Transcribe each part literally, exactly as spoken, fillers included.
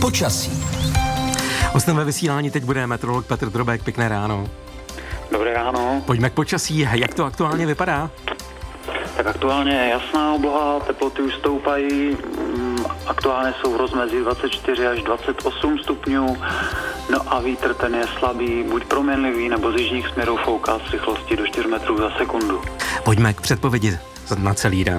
počasí. Hostem ve vysílání teď bude meteorolog Petr Drobek. Pěkné ráno. Dobré ráno. Pojďme k počasí. Jak to aktuálně vypadá? Tak aktuálně je jasná obloha, teploty už stoupají, aktuálně jsou v rozmezí dvacet čtyři až dvacet osm stupňů, no a vítr ten je slabý, buď proměnlivý, nebo z jižních směrů fouká s rychlostí do čtyři metrů za sekundu. Pojďme k předpovědi na celý den.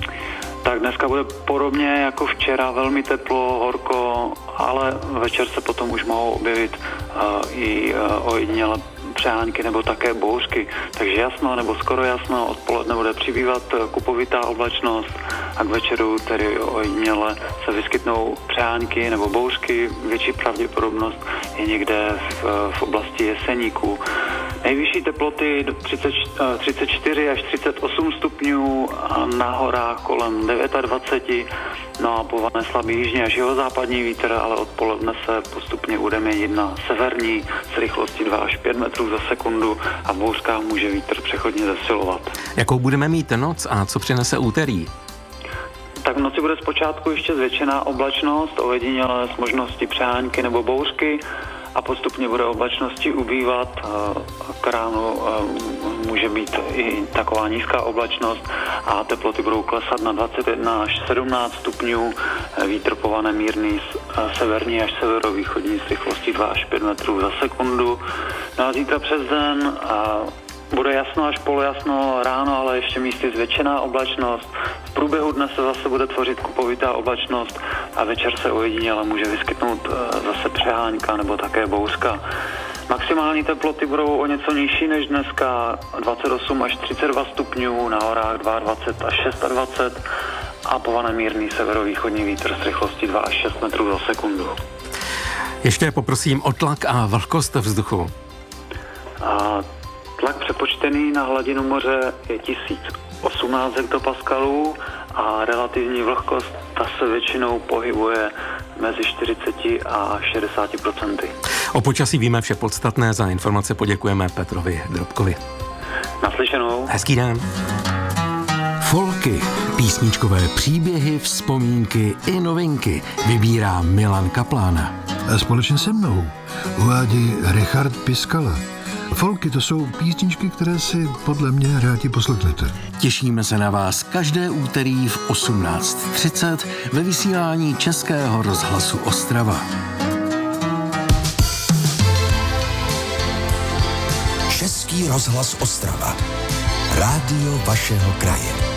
Tak dneska bude podobně jako včera, velmi teplo, horko, ale večer se potom už mohou objevit uh, i uh, ojedinělé přehánky nebo také bouřky. Takže jasno nebo skoro jasno, odpoledne bude přibývat kupovitá oblačnost a k večeru tedy ojediněle se vyskytnou přehánky nebo bouřky. Větší pravděpodobnost je někde v, v oblasti Jeseníků. Nejvyšší teploty do třicet, třicet čtyři až třicet osm stupňů a na horách kolem dvacet devět, no a povane slabý jižní až jihozápadní vítr, ale odpoledne se postupně bude měnit na severní s rychlostí dva až pět metrů za sekundu a v bouřkách může vítr přechodně zesilovat. Jakou budeme mít noc a co přinese úterý? Tak v noci bude zpočátku ještě zvětšená oblačnost, ojedinělé s možností přehánky nebo bouřky a postupně bude oblačnosti ubývat. K ránu může být i taková nízká oblačnost a teploty budou klesat na dvacet jedna až sedmnáct stupňů. Vítr povane mírný severní až severovýchodní s rychlostí dva až pět metrů za sekundu. No a zítra přes den bude jasno až polojasno ráno, ale ještě místy zvětšená oblačnost. V průběhu dne se zase bude tvořit kupovitá oblačnost a večer se ojediněle může vyskytnout zase přehánka nebo také bouřka. Maximální teploty budou o něco nižší než dneska, dvacet osm až třicet dva stupňů, na horách dvacet dva až dvacet šest a povane mírný severovýchodní vítr s rychlostí dva až šest metrů za sekundu. Ještě poprosím o tlak a vlhkost vzduchu. A tlak přepočtený na hladinu moře je tisíc osmnáct hektopaskalů a relativní vlhkost ta se většinou pohybuje mezi čtyřicet a šedesát procenty. O počasí víme vše podstatné, za informace poděkujeme Petrovi Drobkovi. Naslyšenou. Hezký den. Folky, písničkové příběhy, vzpomínky i novinky vybírá Milan Kaplan. A společně se mnou uvádí Richard Piskala. Folky to jsou písničky, které si podle mě rádi poslechnete. Těšíme se na vás každé úterý v osmnáct třicet ve vysílání Českého rozhlasu Ostrava. Český rozhlas Ostrava. Rádio vašeho kraje.